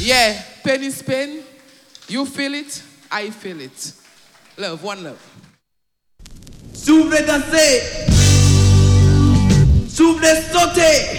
Yeah, pain is pain. You feel it, I feel it. Love, one love. Si vous voulez danser, si vous voulez sauter,